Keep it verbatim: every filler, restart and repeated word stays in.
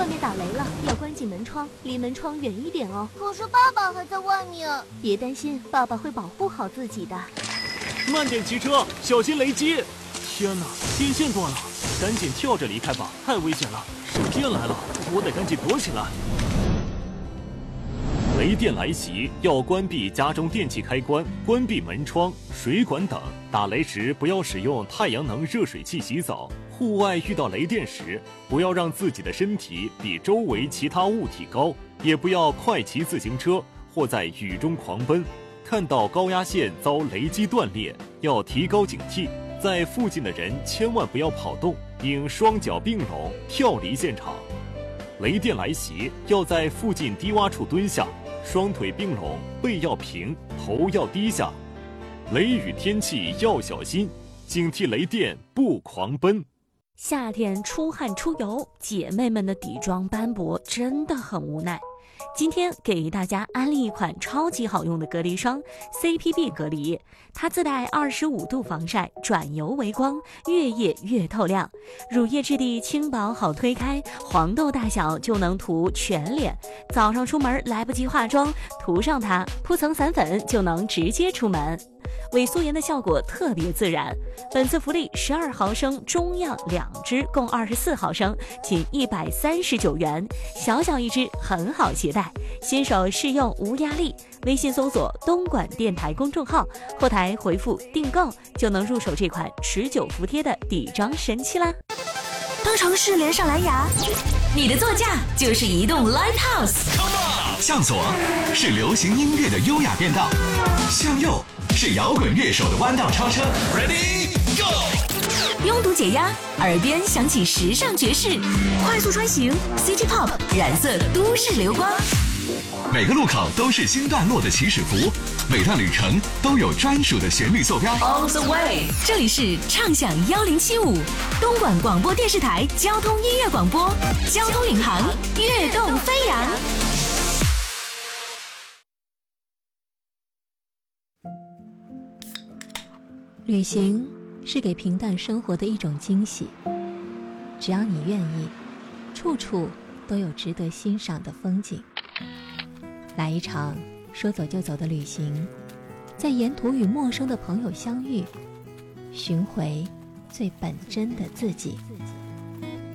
外面打雷了，要关紧门窗，离门窗远一点哦。 可是爸爸还在外面。 别担心，爸爸会保护好自己的。 慢点骑车，小心雷击！天哪，电线断了，赶紧跳着离开吧，太危险了！闪电来了，我得赶紧躲起来。雷电来袭，要关闭家中电器开关，关闭门窗、水管等。打雷时不要使用太阳能热水器洗澡。户外遇到雷电时，不要让自己的身体比周围其他物体高，也不要快骑自行车或在雨中狂奔。看到高压线遭雷击断裂，要提高警惕。在附近的人千万不要跑动，应双脚并拢跳离现场。雷电来袭，要在附近低洼处蹲下，双腿并拢，背要平，头要低下。雷雨天气要小心，警惕雷电不狂奔。 夏天出汗出油，姐妹们的底妆斑驳真的很无奈。今天给大家安利一款超级好用的隔离霜 C P B 隔离，它自带二十五度防晒，转油为光，越夜越透亮。乳液质地轻薄好推开，黄豆大小就能涂全脸。早上出门来不及化妆，涂上它，铺层散粉就能直接出门。伪素颜的效果特别自然。本次福利十二毫升中样两支，共二十四毫升，仅一百三十九元，小小一支，很好携带。新手试用无压力，微信搜索东莞电台公众号，后台回复订购就能入手这款持久服帖的底妆神器啦。 当城市连上蓝牙，你的座驾就是移动 Lighthouse。 向左是流行音乐的优雅变道，向右是摇滚乐手的弯道超车。Ready Go！ 拥堵解压，耳边响起时尚爵士，快速穿行 City Pop 染色都市流光。 每个路口都是新段落的起始符，每段旅程都有专属的旋律坐标。 All the way， 这里是畅享一零七五，东莞广播电视台交通音乐广播，交通领航，跃动飞扬。 旅行是给平淡生活的一种惊喜，只要你愿意，处处都有值得欣赏的风景。来一场说走就走的旅行，在沿途与陌生的朋友相遇，寻回最本真的自己。